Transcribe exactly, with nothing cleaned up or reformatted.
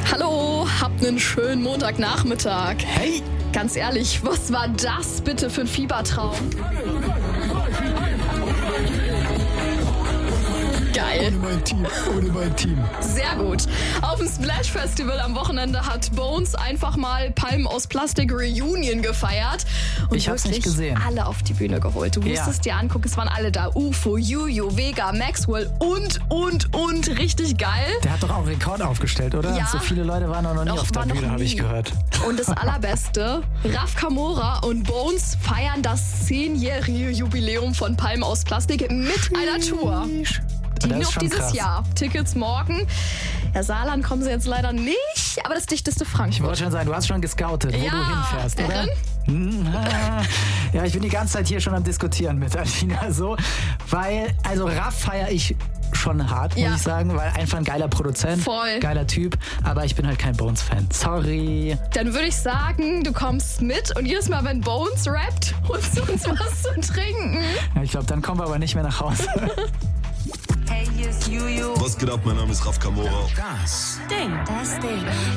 Hallo, habt einen schönen Montagnachmittag. Hey! Ganz ehrlich, was war das bitte für ein Fiebertraum? Geil. Ohne mein Team, ohne mein Team. Sehr gut. Auf dem Splash Festival am Wochenende hat Bones einfach mal Palmen aus Plastik Reunion gefeiert. Und Ich hab's wirklich nicht gesehen. alle auf die Bühne geholt. Du musst Ja. es dir angucken, es waren alle da. U F O, Juju, Vega, Maxwell und, und, und. Richtig geil. Der hat doch auch einen Rekord aufgestellt, oder? Ja. So viele Leute waren noch nie Doch, auf der war noch Bühne, habe ich nie. gehört. Und das Allerbeste, Raf Kamora und Bones feiern das zehnjährige Jubiläum von Palmen aus Plastik mit einer Tour. Die Das ist noch schon dieses krass. Jahr. Tickets morgen. Ja, Saarland kommen sie jetzt leider nicht, aber das dichteste Ich Frankfurt. wollte schon sagen, du hast schon gescoutet, wo Ja, du hinfährst, oder? Erin? Hm, ah. Ja, ich bin die ganze Zeit hier schon am Diskutieren mit Alina so, weil, also Raff feiere ich schon hart, Ja. muss ich sagen, weil einfach ein geiler Produzent, Voll. geiler Typ, aber ich bin halt kein Bones-Fan. Sorry. Dann würde ich sagen, du kommst mit und jedes Mal, wenn Bones rappt, holst du uns was zu trinken. Ja, ich glaube, dann kommen wir aber nicht mehr nach Hause. Hey, hier ist Juju. Was geht ab? Mein Name ist Raf Kamora. Das Ding.